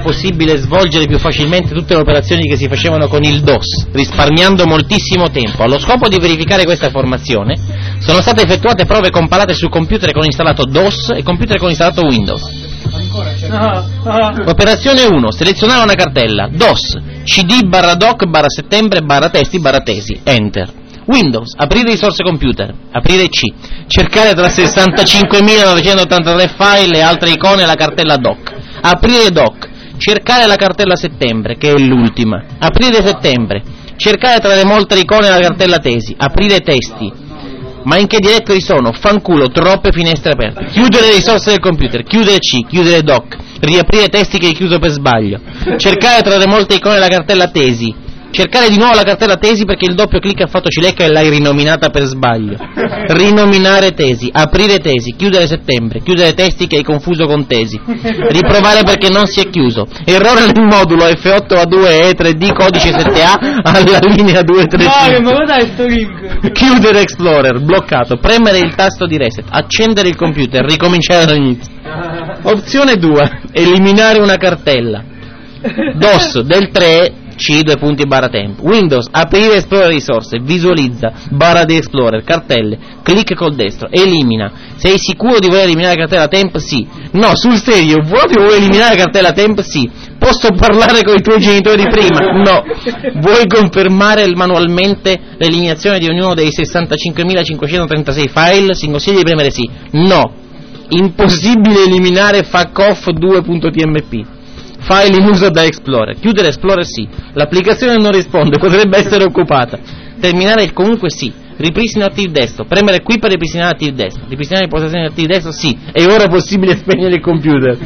possibile svolgere più facilmente tutte le operazioni che si facevano con il DOS, risparmiando moltissimo tempo. Allo scopo di verificare questa informazione sono state effettuate prove compilate su computer con installato DOS e computer con installato Windows. Operazione 1: selezionare una cartella DOS cd/doc/settembre/testi/tesi, enter. Windows, aprire risorse computer, aprire C, cercare tra 65.983 file e altre icone la cartella doc, aprire doc, cercare la cartella settembre, che è l'ultima, aprire settembre, cercare tra le molte icone la cartella tesi, aprire testi. Ma in che directory sono? Fanculo, troppe finestre aperte. Chiudere le risorse del computer, chiudere C, chiudere doc, riaprire testi che hai chiuso per sbaglio, cercare tra le molte icone la cartella tesi, cercare di nuovo la cartella tesi perché il doppio clic ha fatto cilecca e l'hai rinominata per sbaglio, rinominare tesi, aprire tesi, chiudere settembre, chiudere testi che hai confuso con tesi, riprovare perché non si è chiuso, errore nel modulo F8A2 E3D codice 7A alla linea 235. Ma cos'è sto link? Chiudere Explorer, bloccato, premere il tasto di reset, accendere il computer, ricominciare dall'inizio. Opzione 2, eliminare una cartella. DOS del 3 C /temp. Windows, aprire Explorer risorse, visualizza, barra di Explorer, cartelle, clic col destro, elimina. Sei sicuro di voler eliminare la cartella temp? Sì. No, sul serio, vuoi eliminare la cartella temp? Sì. Posso parlare con i tuoi genitori prima? No. Vuoi confermare manualmente l'eliminazione di ognuno dei 65.536 file? Si consiglia di premere sì. No. Impossibile eliminare fuckoff 2.tmp. File in uso da Explorer. Chiudere Explorer sì. L'applicazione non risponde, potrebbe essere occupata. Terminare comunque sì. Ripristina Active Desktop. Premere qui per ripristinare Active Desktop. Ripristinare le impostazioni di Active Desktop sì. È ora possibile spegnere il computer.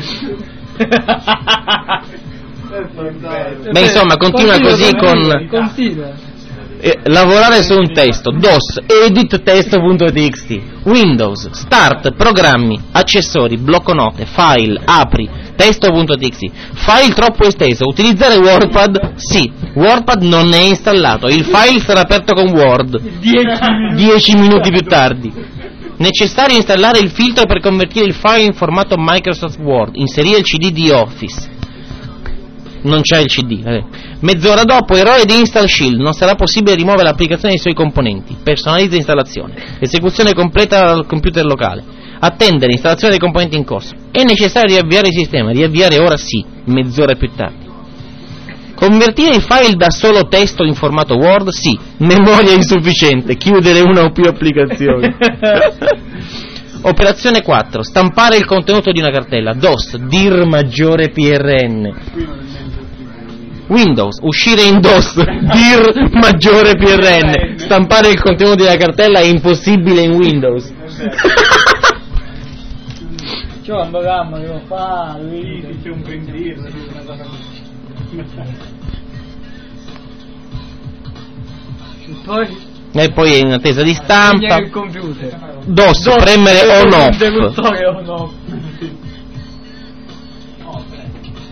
Beh, insomma, continua così con... Continua. Lavorare su un testo, DOS, edit testo.txt, Windows, start, programmi, accessori, blocco note, file, apri, testo.txt, file troppo esteso, utilizzare WordPad, sì, WordPad non è installato, il file sarà aperto con Word, 10 minuti più tardi. Necessario installare il filtro per convertire il file in formato Microsoft Word, inserire il CD di Office. Non c'è il CD. Mezz'ora dopo, errore di Install Shield, non sarà possibile rimuovere l'applicazione dei suoi componenti. Personalizza installazione, esecuzione completa dal computer locale. Attendere installazione dei componenti in corso. È necessario riavviare il sistema, riavviare ora sì, mezz'ora più tardi. Convertire i file da solo testo in formato Word? Sì. Memoria insufficiente, chiudere una o più applicazioni. Operazione 4, stampare il contenuto di una cartella, DOS, dir maggiore PRN. Windows, uscire in DOS, dir maggiore PRN. Stampare il contenuto di una cartella è impossibile in Windows. C'è un programma che lo fa, c'è un printir, una cosa. E poi è in attesa di stampa. il computer. DOS, premere on off. Interruttore on off.